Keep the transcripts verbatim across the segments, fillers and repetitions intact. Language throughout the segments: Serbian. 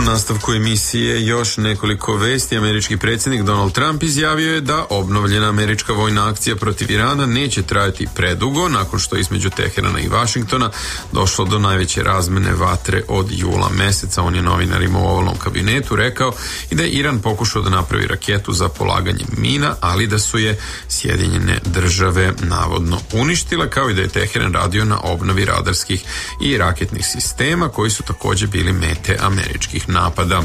nastavku emisije još nekoliko vesti. Američki predsjednik Donald Trump izjavio je da obnovljena američka vojna akcija protiv Irana neće trajati predugo, nakon što između Teherana i Vašingtona došlo do najveće razmene vatre od jula meseca. On je novinarima u ovalnom kabinetu rekao i da je Iran pokušao da napravi raketu za polaganje mina, ali da su je Sjedinjene države navodno uništile, kao i da je Teheran radio na obnovi radarskih i raketnih sistema koji su također bili mete američkih napada.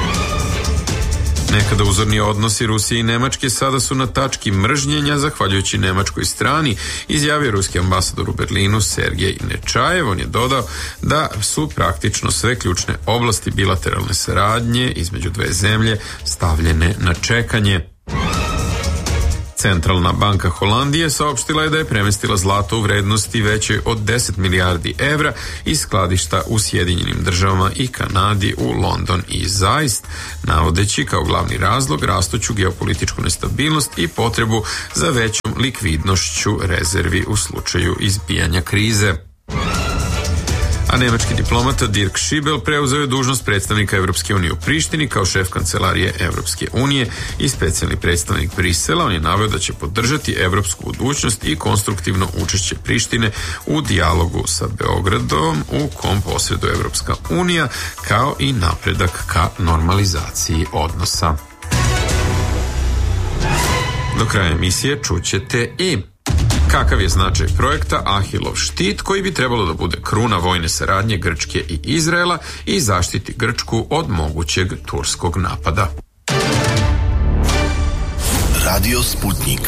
Nekada uzorni odnosi Rusije i Nemačke sada su na tački mržnjenja zahvaljujući nemačkoj strani, izjavio ruski ambasador u Berlinu Sergej Nečajev. On je dodao da su praktično sve ključne oblasti bilateralne saradnje između dve zemlje stavljene na čekanje. Centralna banka Holandije saopštila je da je premestila zlato u vrednosti većoj od deset milijardi evra iz skladišta u Sjedinjenim državama i Kanadi u London i Zeist, navodeći kao glavni razlog rastuću geopolitičku nestabilnost i potrebu za većom likvidnošću rezervi u slučaju izbijanja krize. A nemački diplomata Dirk Schiebel preuzeo je dužnost predstavnika Evropske unije u Prištini kao šef kancelarije Evropske unije i specijalni predstavnik Brisela. On je naveo da će podržati evropsku budućnost i konstruktivno učešće Prištine u dijalogu sa Beogradom u kom posreduje Evropska unija, kao i napredak ka normalizaciji odnosa. Do kraja emisije čućete i kakav je značaj projekta Ahilov štit, koji bi trebalo da bude kruna vojne saradnje Grčke i Izraela i zaštiti Grčku od mogućeg turskog napada. Radio Sputnik.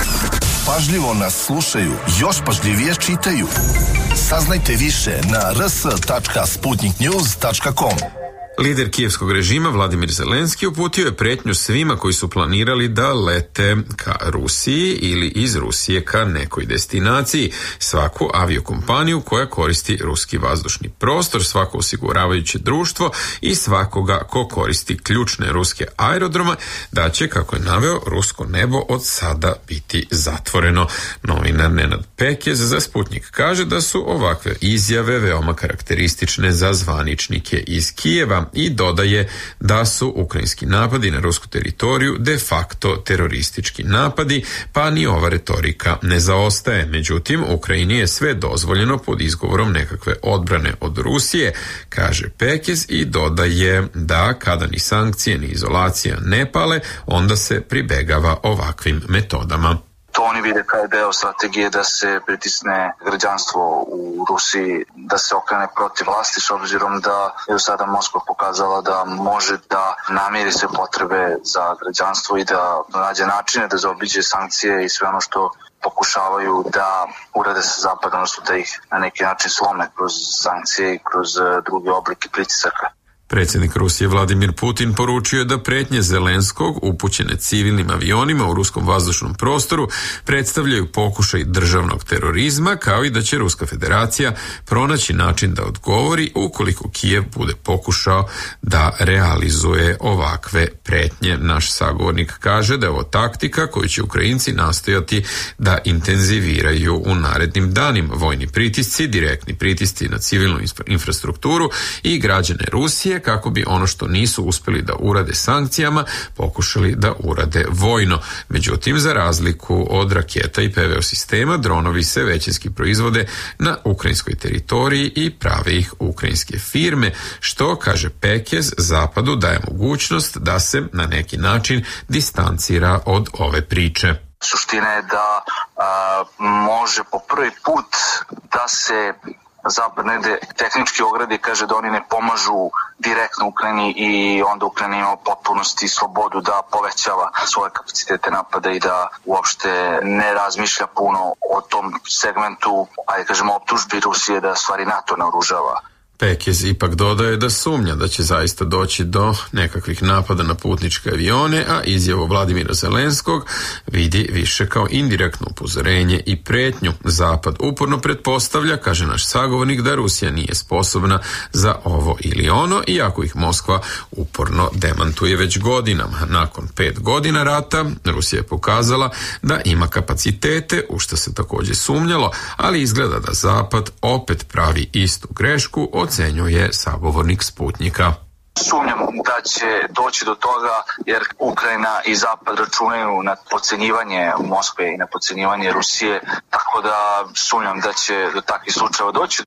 Pažljivo nas slušaju, još pažljivije čitaju. Saznajte više na r s tačka sputnik news tačka com. Lider kijevskog režima Vladimir Zelenski uputio je pretnju svima koji su planirali da lete ka Rusiji ili iz Rusije ka nekoj destinaciji. Svaku aviokompaniju koja koristi ruski vazdušni prostor, svako osiguravajuće društvo i svakoga ko koristi ključne ruske aerodrome, da će, kako je naveo, rusko nebo od sada biti zatvoreno. Novinar Nenad Pekez za Sputnik kaže da su ovakve izjave veoma karakteristične za zvaničnike iz Kijeva i dodaje da su ukrajinski napadi na rusku teritoriju de facto teroristički napadi, pa ni ova retorika ne zaostaje. Međutim, Ukrajini je sve dozvoljeno pod izgovorom nekakve odbrane od Rusije, kaže Pekez, i dodaje da kada ni sankcije ni izolacija ne pale, onda se pribegava ovakvim metodama. To oni vide kao deo strategije da se pritisne građanstvo u Rusiji, da se okrene protiv vlasti, s obzirom da je sada Moskva pokazala da može da namiri sve potrebe za građanstvo i da nađe načine da zaobiđe sankcije i sve ono što pokušavaju da urade sa zapada, odnosno da ih na neki način slome kroz sankcije i kroz druge oblike pritisaka. Predsjednik Rusije Vladimir Putin poručio je da pretnje Zelenskog upućene civilnim avionima u ruskom vazdušnom prostoru predstavljaju pokušaj državnog terorizma, kao i da će Ruska federacija pronaći način da odgovori ukoliko Kijev bude pokušao da realizuje ovakve pretnje. Naš sagovornik kaže da je ovo taktika koju će Ukrajinci nastojati da intenziviraju u narednim danima. Vojni pritisci, direktni pritisci na civilnu infrastrukturu i građane Rusije, kako bi ono što nisu uspjeli da urade sankcijama pokušali da urade vojno. Međutim, za razliku od raketa i P V O sistema, dronovi se većinski proizvode na ukrajinskoj teritoriji i prave ih ukrajinske firme, što, kaže Pekez, Zapadu daje mogućnost da se na neki način distancira od ove priče. Suština je da a, može po prvi put da se Zapad negde tehnički ograde i kaže da oni ne pomažu direktno Ukrajini i onda Ukrajina ima potpunosti i slobodu da povećava svoje kapacitete napada i da uopšte ne razmišlja puno o tom segmentu, ajde kažemo, optužbi Rusije da stvari NATO naoružava. Pekez ipak dodaje da sumnja da će zaista doći do nekakvih napada na putničke avione, a izjavu Vladimira Zelenskog vidi više kao indirektno upozorenje i pretnju. Zapad uporno pretpostavlja, kaže naš sagovornik, da Rusija nije sposobna za ovo ili ono, iako ih Moskva uporno demantuje već godinama. Nakon pet godina rata Rusija je pokazala da ima kapacitete, u što se također sumnjalo, ali izgleda da Zapad opet pravi istu grešku, ocenjuje sagovornik Sputnika. Sumnjam da će doći do toga jer Ukrajina i Zapad računaju na podcenjivanje Moskve i na podcenjivanje Rusije, tako da sumnjam da će do takvih slučajeva doći.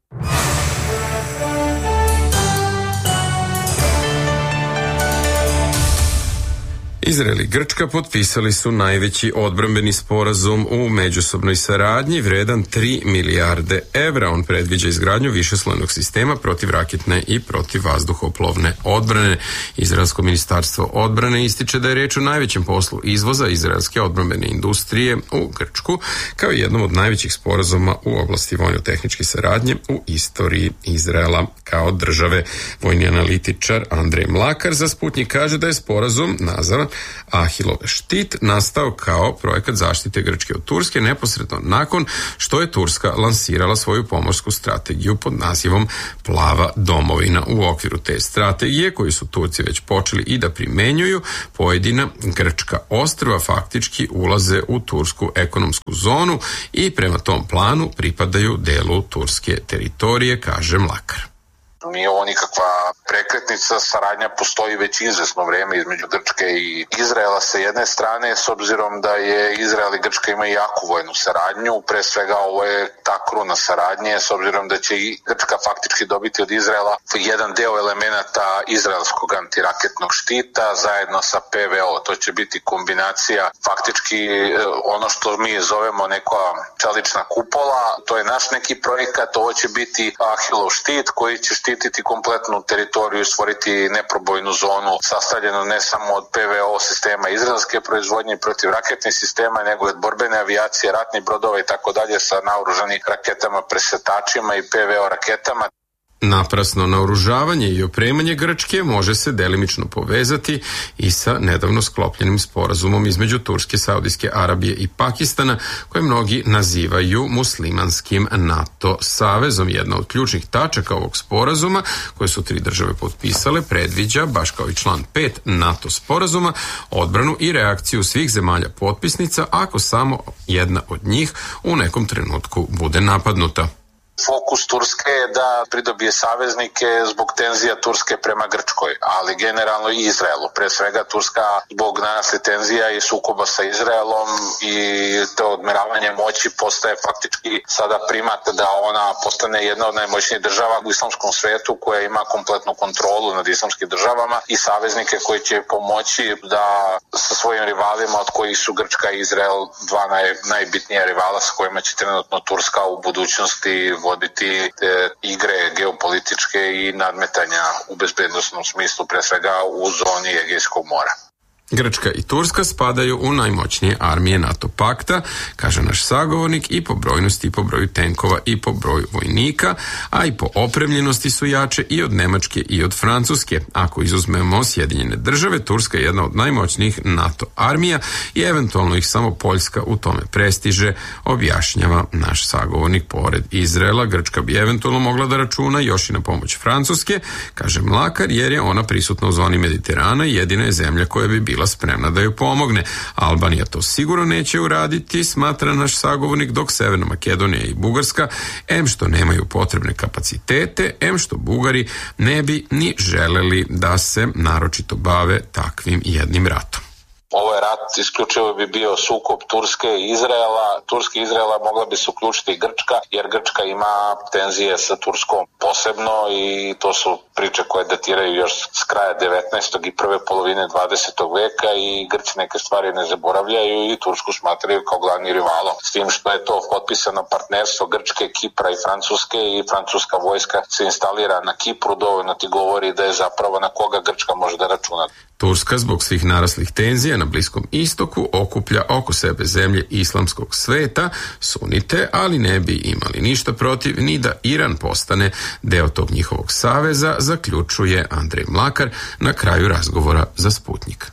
Izrael i Grčka potpisali su najveći odbrambeni sporazum u međusobnoj saradnji vredan tri milijarde evra. On predviđa izgradnju višeslojnog sistema protivraketne i protivvazduhoplovne odbrane. Izraelsko ministarstvo odbrane ističe da je reč o najvećem poslu izvoza izraelske odbrambene industrije u Grčku, kao i jednom od najvećih sporazuma u oblasti vojno-tehničke saradnje u istoriji Izraela kao države. Vojni analitičar Andrej Mlakar za Sputnjik kaže da je sporazum nazvan Ahilov štit nastao kao projekat zaštite Grčke od Turske neposredno nakon što je Turska lansirala svoju pomorsku strategiju pod nazivom Plava domovina. U okviru te strategije, koju su Turci već počeli i da primenjuju, pojedina grčka ostrva faktički ulaze u tursku ekonomsku zonu i prema tom planu pripadaju delu turske teritorije, kaže Mlakar. Nije ovo nikakva prekretnica, saradnja postoji već izvesno vreme između Grčke i Izraela sa jedne strane, s obzirom da je Izrael i Grčka imaju jaku vojnu saradnju, pre svega ovo je ta kruna saradnje, s obzirom da će i Grčka faktički dobiti od Izraela jedan deo elemenata izraelskog antiraketnog štita zajedno sa P V O. To će biti kombinacija faktički ono što mi zovemo neka čelična kupola, to je naš neki projekat, ovo će biti Ahilov štit koji će štititi kompletnu teritoriju i stvoriti neprobojnu zonu sastavljenu ne samo od P V O sistema izraelske proizvodnje protiv raketnih sistema, nego od borbene avijacije, ratnih brodova i tako dalje sa naoružanim raketama, presretačima i P V O raketama. Naprasno naoružavanje i opremanje Grčke može se delimično povezati i sa nedavno sklopljenim sporazumom između Turske, Saudijske Arabije i Pakistana, koje mnogi nazivaju muslimanskim NATO savezom. Jedna od ključnih tačaka ovog sporazuma, koje su tri države potpisale, predviđa, baš kao i član pet NATO sporazuma, odbranu i reakciju svih zemalja potpisnica ako samo jedna od njih u nekom trenutku bude napadnuta. Fokus Turske je da pridobije saveznike zbog tenzija Turske prema Grčkoj, ali generalno i Izraelu. Pre svega Turska zbog narasle tenzija i sukoba sa Izraelom i to odmeravanje moći postaje faktički sada primat da ona postane jedna od najmoćnijih država u islamskom svetu koja ima kompletnu kontrolu nad islamskim državama i saveznike koji će pomoći da sa svojim rivalima, od kojih su Grčka i Izrael dva naj, najbitnija rivala sa kojima će trenutno Turska u budućnosti voditi e, igre geopolitičke i nadmetanja u bezbednosnom smislu, pre svega u zoni Egejskog mora. Grčka i Turska spadaju u najmoćnije armije NATO pakta, kaže naš sagovornik, i po brojnosti i po broju tenkova i po broju vojnika, a i po opremljenosti su jače i od Nemačke i od Francuske. Ako izuzmemo Sjedinjene države, Turska je jedna od najmoćnijih NATO armija i eventualno ih samo Poljska u tome prestiže, objašnjava naš sagovornik. Pored Izraela, Grčka bi eventualno mogla da računa još i na pomoć Francuske, kaže Mlakar, jer je ona prisutna u zoni Mediterana i jedina je zemlja koja bi bila spremna da joj pomogne. Albanija to sigurno neće uraditi, smatra naš sagovornik, dok Severna Makedonija i Bugarska em što nemaju potrebne kapacitete, em što Bugari ne bi ni želeli da se naročito bave takvim jednim ratom. Ovo je rat, isključivo bi bio sukob Turske i Izraela. Turske i Izraela mogla bi se uključiti i Grčka, jer Grčka ima tenzije sa Turskom posebno i to su priče koje datiraju još s kraja devetnaestog i prve polovine dvadesetog veka i Grci neke stvari ne zaboravljaju i Tursku smatraju kao glavni rivalom. S tim što je to potpisano partnerstvo Grčke, Kipra i Francuske i francuska vojska se instalira na Kipru, dovoljno ti govori da je zapravo na koga Grčka može da računa. Turska zbog svih naraslih tenzija na Bliskom istoku okuplja oko sebe zemlje islamskog sveta, sunite, ali ne bi imali ništa protiv ni da Iran postane deo tog njihovog saveza, zaključuje Andrej Mlakar na kraju razgovora za Sputnjik.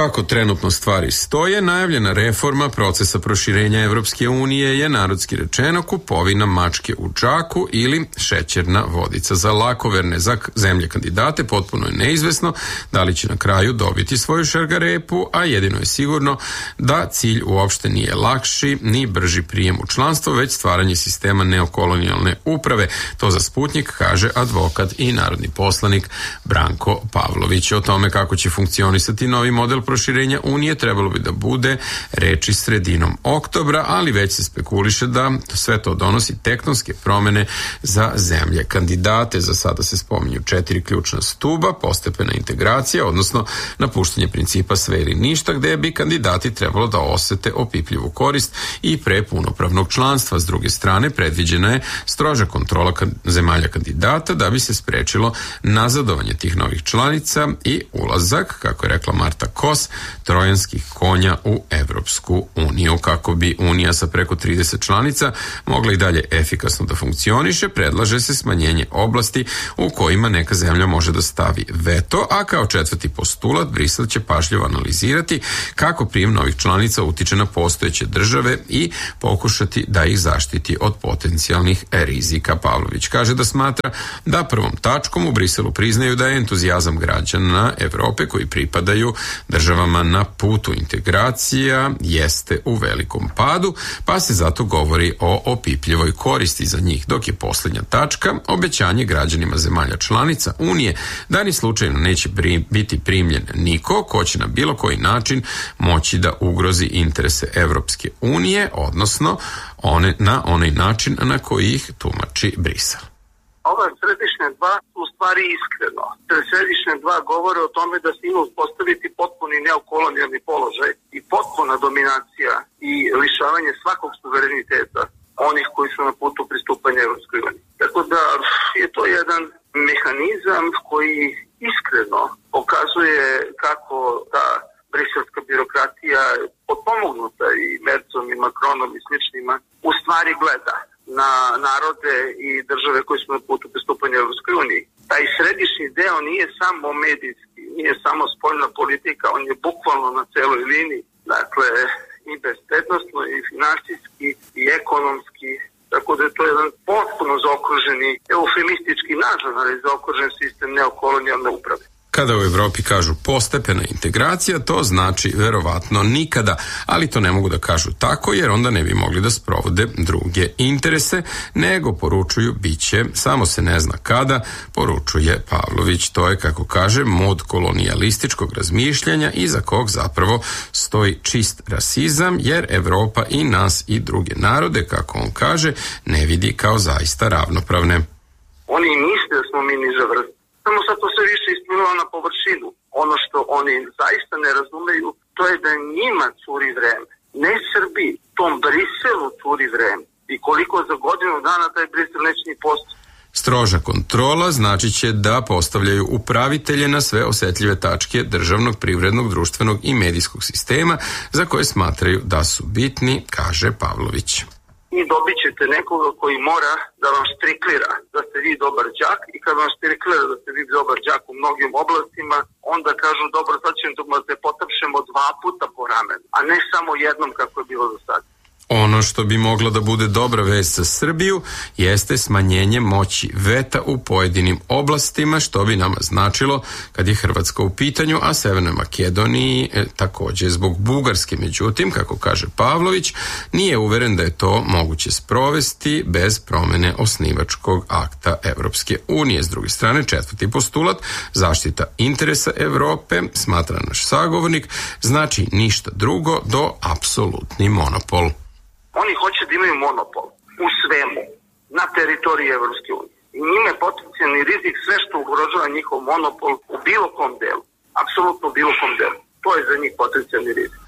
Kako trenutno stvari stoje, najavljena reforma procesa proširenja Evropske unije je narodski rečeno kupovina mačke u džaku ili šećerna vodica za lakoverne. Za zemlje kandidate potpuno je neizvesno da li će na kraju dobiti svoju šargarepu, a jedino je sigurno da cilj uopšte nije lakši ni brži prijem u članstvo, već stvaranje sistema neokolonijalne uprave. To za Sputnjik kaže advokat i narodni poslanik Branko Pavlović. O tome kako će funkcionisati novi model proširenja Unije trebalo bi da bude reči sredinom oktobra, ali već se spekuliše da sve to donosi tektonske promene za zemlje kandidate. Za sada se spominju četiri ključna stuba, postepena integracija, odnosno napuštanje principa sve ili ništa, gde bi kandidati trebalo da osete opipljivu korist i pre punopravnog članstva. S druge strane, predviđena je stroža kontrola zemalja kandidata da bi se sprečilo nazadovanje tih novih članica i ulazak, kako je rekla Marta Kos, trojanskih konja u Evropsku uniju. Kako bi Unija sa preko trideset članica mogla i dalje efikasno da funkcioniše, predlaže se smanjenje oblasti u kojima neka zemlja može da stavi veto, a kao četvrti postulat Brisel će pažljivo analizirati kako prijem novih članica utiče na postojeće države i pokušati da ih zaštiti od potencijalnih rizika. Pavlović kaže da smatra da prvom tačkom u Briselu priznaju da je entuzijazam građana Evrope koji pripadaju državama na putu integracija jeste u velikom padu, pa se zato govori o opipljivoj koristi za njih, dok je posljednja tačka obećanje građanima zemalja članica Unije da ni slučajno neće biti primljen niko ko će na bilo koji način moći da ugrozi interese Evropske unije, odnosno one, na onaj način na koji ih tumači Brisel. Ova središnja dva u stvari iskreno. Središnja dva govore o tome da se ima uspostaviti potpuni neokolonijalni položaj i potpuna dominacija i lišavanje svakog suvereniteta onih koji su na putu pristupanja Evropskoj uniji. Tako da je to jedan mehanizam koji iskreno pokazuje kako ta briselska birokratija potpomognuta i Mercom i Macronom i sličnima u stvari gleda na narode i države koji su na putu pristupanja Evropskoj uniji. Taj središnji deo nije samo medijski, nije samo spoljna politika, on je bukvalno na celoj liniji, dakle i bezbednostno i finansijski i ekonomski, tako da je to jedan potpuno zaokruženi, eufemistički nazvan, ali zaokružen sistem neokolonijalne uprave. Kada u Evropi kažu postepena integracija, to znači verovatno nikada, ali to ne mogu da kažu tako jer onda ne bi mogli da sprovode druge interese, nego poručuju biće, samo se ne zna kada, poručuje Pavlović. To je, kako kaže, mod kolonijalističkog razmišljanja iza kog zapravo stoji čist rasizam, jer Evropa i nas i druge narode, kako on kaže, ne vidi kao zaista ravnopravne. Oni misle da smo mi niža vrsta. Samo sad to sve više isplivalo na površinu. Ono što oni zaista ne razumeju, to je da njima curi vreme. Ne Srbiji, tom Briselu curi vreme. I koliko za godinu dana taj Brisel neće ni postati. Stroža kontrola znači će da postavljaju upravitelje na sve osetljive tačke državnog, privrednog, društvenog i medijskog sistema za koje smatraju da su bitni, kaže Pavlović. I dobit ćete nekoga koji mora da vam štriklira da ste vi dobar đak i kad vam štriklira da ste vi dobar đak u mnogim oblastima, onda kažu dobro, sad ćemo da se potapšemo dva puta po ramenu, a ne samo jednom kako je bilo do sada. Ono što bi mogla da bude dobra vest za Srbiju jeste smanjenje moći veta u pojedinim oblastima, što bi nama značilo kad je Hrvatska u pitanju, a Severnoj Makedoniji e, takođe zbog Bugarske. Međutim, kako kaže Pavlović, nije uveren da je to moguće sprovesti bez promene osnivačkog akta Evropske unije. S druge strane, četvrti postulat, zaštita interesa Evrope, smatra naš sagovornik, znači ništa drugo do apsolutni monopol. Oni hoće da imaju monopol u svemu na teritoriji Evropske unije. I njima je potencijalni rizik sve što ugrožava njihov monopol u bilo kom delu. Apsolutno u bilo kom delu. To je za njih potencijalni rizik.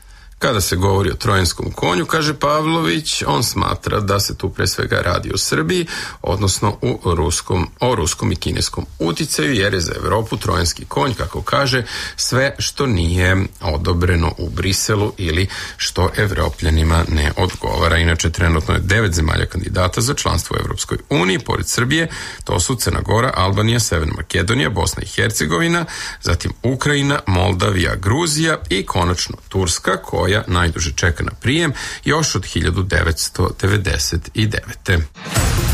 Kada se govori o trojanskom konju, kaže Pavlović, on smatra da se tu pre svega radi o Srbiji, odnosno u ruskom, o ruskom i kineskom uticaju, jer je za Evropu trojanski konj, kako kaže, sve što nije odobreno u Briselu ili što Evropljanima ne odgovara. Inače, trenutno je devet zemalja kandidata za članstvo u Evropskoj uniji, pored Srbije, to su Crna Gora, Albanija, Severna Makedonija, Bosna i Hercegovina, zatim Ukrajina, Moldavija, Gruzija i konačno Turska, koja najduže čeka na prijem još od hiljadu devetsto devedeset devete.